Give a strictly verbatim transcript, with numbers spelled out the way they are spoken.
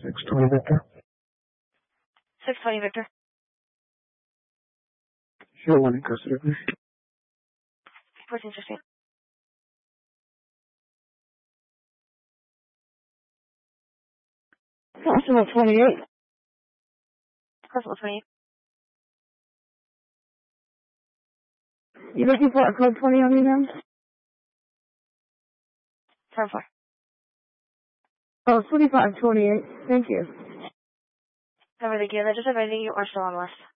six twenty Victor. six twenty Victor. Show one in custody, please. fourteen sixteen. Constable twenty-eight. Constable twenty-eight. You looking for a code twenty on me, ma'am? Time four. Oh, twenty-five twenty-eight. Thank you. Cover the gear. They're just advising you are still on list.